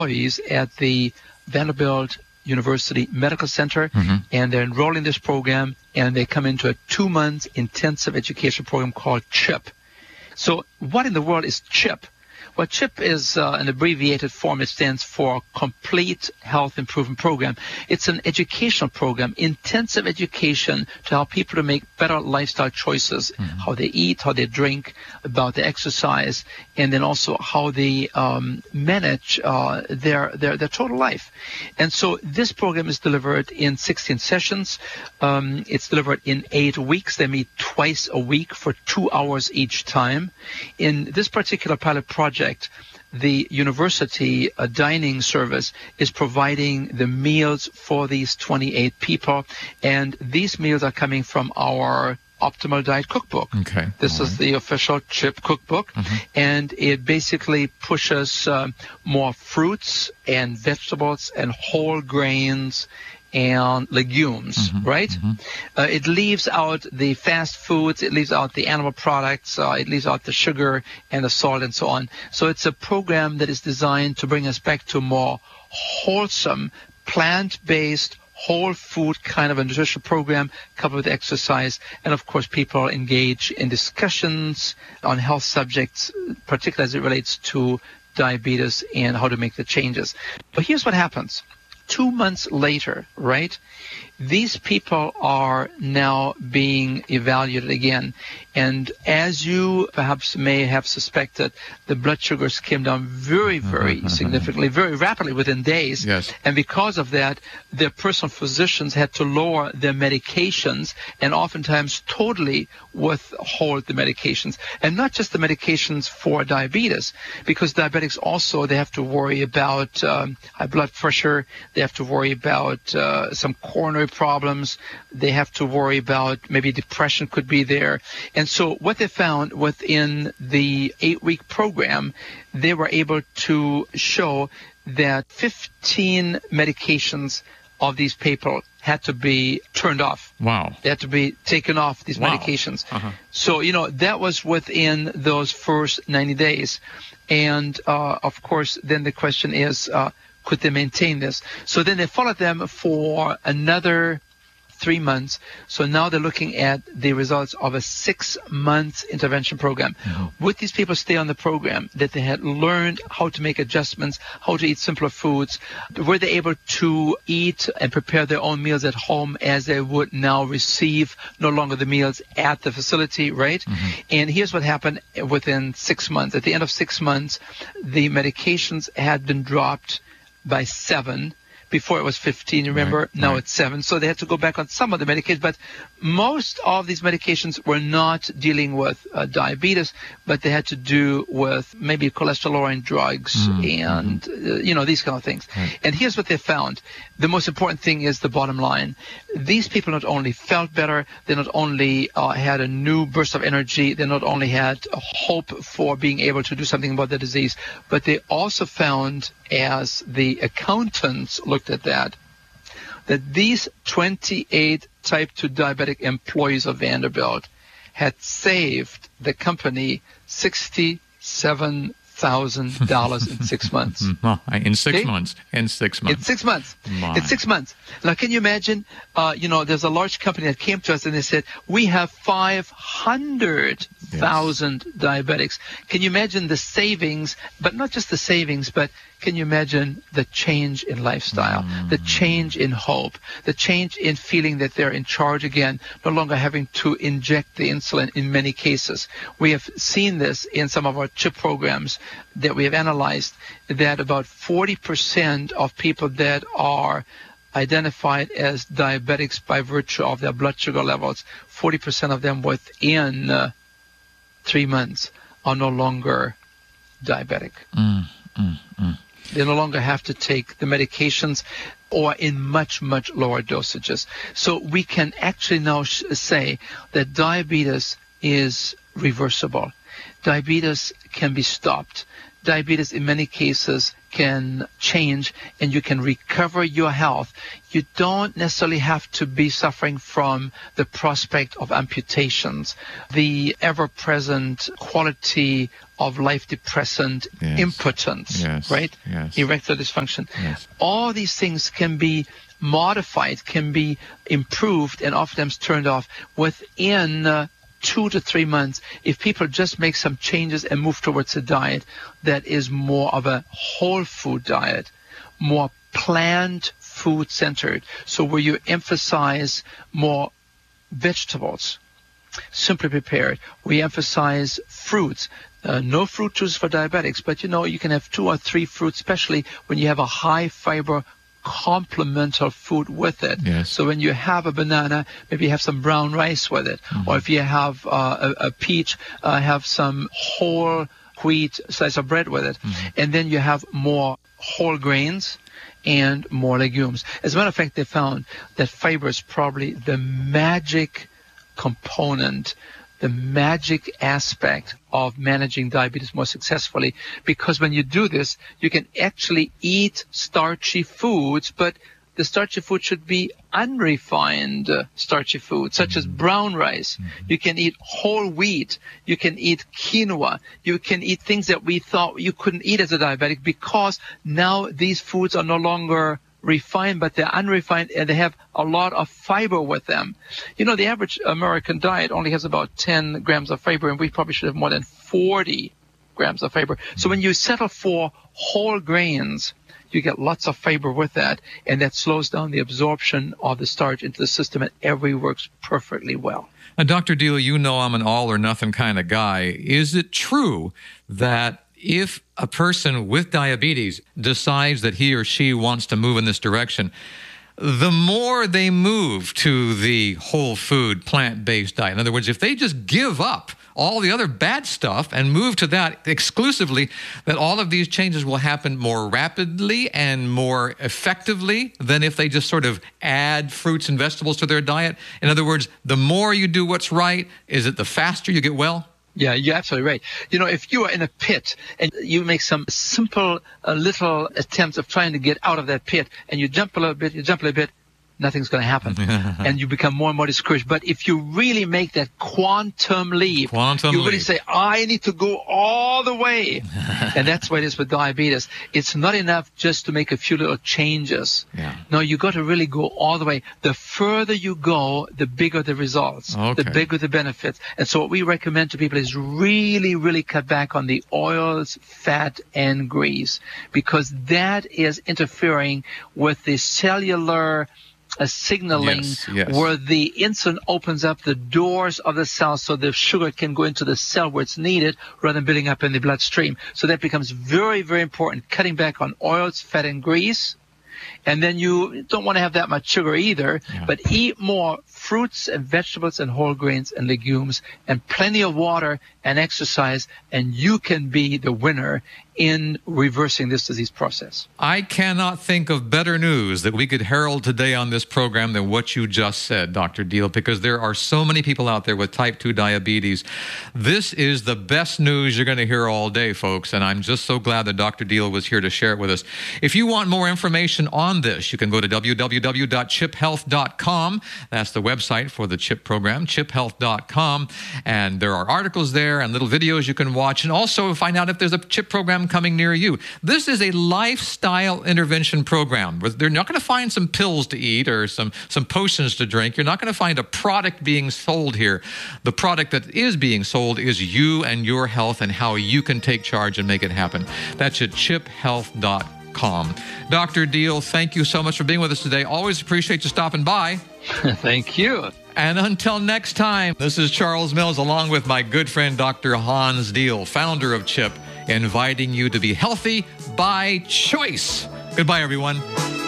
employees at the Vanderbilt University Medical Center, and they're enrolled in this program, and they come into a 2-month intensive education program called CHIP. So what in the world is CHIP? Well, CHIP is an abbreviated form. It stands for Complete Health Improvement Program. It's an educational program, intensive education to help people to make better lifestyle choices, how they eat, how they drink, about the exercise, and then also how they manage their total life. And so this program is delivered in 16 sessions. It's delivered in 8 weeks. They meet twice a week for 2 hours each time. In this particular pilot project, the university dining service is providing the meals for these 28 people, and these meals are coming from our Optimal Diet Cookbook. Okay. This is the official CHIP cookbook, and it basically pushes more fruits and vegetables and whole grains and legumes, right? It leaves out the fast foods, it leaves out the animal products, it leaves out the sugar and the salt and so on. So it's a program that is designed to bring us back to a more wholesome, plant-based, whole food kind of a nutrition program coupled with exercise. And of course, people engage in discussions on health subjects, particularly as it relates to diabetes and how to make the changes. But here's what happens. 2 months later, right, these people are now being evaluated again. And as you perhaps may have suspected, the blood sugars came down very, very significantly, very rapidly within days. Yes. And because of that, their personal physicians had to lower their medications and oftentimes totally withhold the medications. And not just the medications for diabetes, because diabetics also, they have to worry about high blood pressure, they have to worry about some coronary problems, they have to worry about maybe depression could be there. And so what they found within the 8-week program, they were able to show that 15 medications of these people had to be turned off. Wow. They had to be taken off, these medications. So, that was within those first 90 days. And, of course, then the question is, could they maintain this? So then they followed them for another 3 months. So now they're looking at the results of a 6-month intervention program. Would these people stay on the program, that they had learned how to make adjustments, how to eat simpler foods? Were they able to eat and prepare their own meals at home as they would now receive no longer the meals at the facility, right? And here's what happened within 6 months. At the end of 6 months, the medications had been dropped by 7. Before it was 15, remember? Now it's 7. So they had to go back on some of the medications. But most of these medications were not dealing with diabetes, but they had to do with maybe cholesterol-lowering drugs and, these kind of things. And here's what they found. The most important thing is the bottom line. These people not only felt better, they not only had a new burst of energy, they not only had a hope for being able to do something about the disease, but they also found, as the accountants looked at that these 28 type 2 diabetic employees of Vanderbilt had saved the company $67,000 in 6 months. In 6 months. In 6 months. In 6 months. My. In 6 months. Now, can you imagine, there's a large company that came to us and they said, we have 500,000 diabetics. Can you imagine the savings, but not just the savings, but can you imagine the change in lifestyle, the change in hope, the change in feeling that they're in charge again, no longer having to inject the insulin in many cases? We have seen this in some of our CHIP programs that we have analyzed, that about 40% of people that are identified as diabetics by virtue of their blood sugar levels, 40% of them within 3 months are no longer diabetic. They no longer have to take the medications, or in much, much lower dosages. So we can actually now say that diabetes is reversible. Diabetes can be stopped. diabetes in many cases can change and you can recover your health, you don't necessarily have to be suffering from the prospect of amputations, the ever-present quality of life depressant impotence, right? Yes. Erectile dysfunction. Yes. All these things can be modified, can be improved, and oftentimes turned off within 2 to 3 months if people just make some changes and move towards a diet that is more of a whole food diet, more plant food centered, so where you emphasize more vegetables, simply prepared. We emphasize fruits. No fruit juice for diabetics, but you can have 2 or 3 fruits, especially when you have a high fiber complementary food with it. Yes. So when you have a banana, maybe have some brown rice with it. Mm-hmm. Or if you have a peach, have some whole wheat slice of bread with it. Mm-hmm. And then you have more whole grains and more legumes. As a matter of fact, they found that fiber is probably the magic component, the magic aspect of managing diabetes more successfully, because when you do this, you can actually eat starchy foods, but the starchy food should be unrefined starchy food, such as brown rice. You can eat whole wheat. You can eat quinoa. You can eat things that we thought you couldn't eat as a diabetic, because now these foods are no longer refined, but they're unrefined and they have a lot of fiber with them. The average American diet only has about 10 grams of fiber, and we probably should have more than 40 grams of fiber. So when you settle for whole grains, you get lots of fiber with that, and that slows down the absorption of the starch into the system, and everything works perfectly well. And Dr. Deal, I'm an all or nothing kind of guy. Is it true that if a person with diabetes decides that he or she wants to move in this direction, the more they move to the whole food, plant-based diet, in other words, if they just give up all the other bad stuff and move to that exclusively, that all of these changes will happen more rapidly and more effectively than if they just sort of add fruits and vegetables to their diet? In other words, the more you do what's right, is it the faster you get well? Yeah, you're absolutely right. If you are in a pit and you make some simple little attempts of trying to get out of that pit, and you jump a little bit, nothing's going to happen. And you become more and more discouraged. But if you really make that quantum leap, you really say, I need to go all the way. And that's what it is with diabetes. It's not enough just to make a few little changes. Yeah. No, you got to really go all the way. The further you go, the bigger the results, the bigger the benefits. And so what we recommend to people is really, really cut back on the oils, fat, and grease, because that is interfering with the cellular signaling, where the insulin opens up the doors of the cell so the sugar can go into the cell where it's needed rather than building up in the bloodstream. So that becomes very, very important, cutting back on oils, fat, and grease. And then you don't want to have that much sugar either, but eat more fruits and vegetables and whole grains and legumes and plenty of water and exercise, and you can be the winner in reversing this disease process. I cannot think of better news that we could herald today on this program than what you just said, Dr. Deal, because there are so many people out there with type 2 diabetes. This is the best news you're going to hear all day, folks, and I'm just so glad that Dr. Deal was here to share it with us. If you want more information on this, you can go to www.chiphealth.com. That's the website for the CHIP program, chiphealth.com, and there are articles there and little videos you can watch, and also find out if there's a CHIP program coming near you. This is a lifestyle intervention program. They're not going to find some pills to eat or some potions to drink. You're not going to find a product being sold here. The product that is being sold is you and your health and how you can take charge and make it happen. That's at chiphealth.com. Dr. Deal, thank you so much for being with us today. Always appreciate you stopping by. Thank you. And until next time, this is Charles Mills along with my good friend Dr. Hans Deal, founder of CHIP, inviting you to be healthy by choice. Goodbye, everyone.